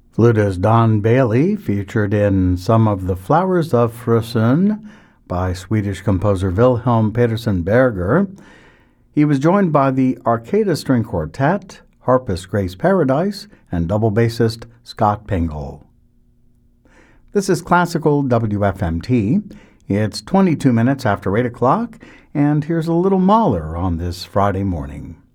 Flutist Don Bailey featured in Some of the Flowers of Frösön by Swedish composer Wilhelm Petersen Berger. He was joined by the Arcada String Quartet, harpist Grace Paradise, and double bassist Scott Pingel. This is Classical WFMT. It's 22 minutes after 8 o'clock, and here's a little Mahler on this Friday morning.